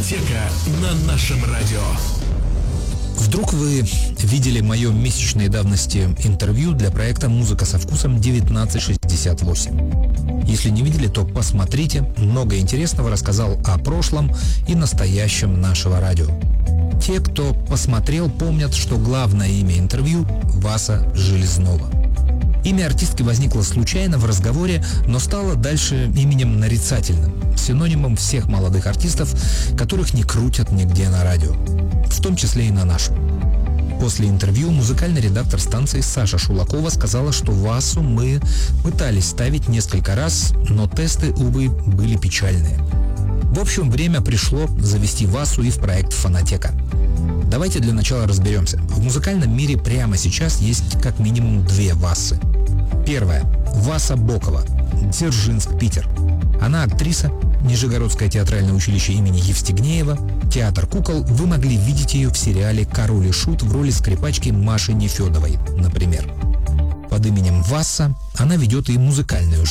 Фонотека на нашем радио. Вдруг вы видели мое месячной давности интервью для проекта «Музыка со вкусом» 1968. Если не видели, то посмотрите. Много интересного рассказал о прошлом и настоящем нашего радио. Те, кто посмотрел, помнят, что главное имя интервью – Васа Железнова. Имя артистки возникло случайно в разговоре, но стало дальше именем нарицательным, синонимом всех молодых артистов, которых не крутят нигде на радио, в том числе и на нашем. После интервью музыкальный редактор станции Саша Шулакова сказала, что Васу мы пытались ставить несколько раз, но тесты, увы, были печальные. В общем, время пришло завести Васу и в проект «Фонотека». Давайте для начала разберемся. В музыкальном мире прямо сейчас есть как минимум две Васы. Первая – Васа Бокова, Дзержинск, Питер. Она актриса, Нижегородское театральное училище имени Евстигнеева, театр кукол. Вы могли видеть ее в сериале «Король и Шут» в роли скрипачки Маши Нефедовой, например. Под именем Васа она ведет и музыкальную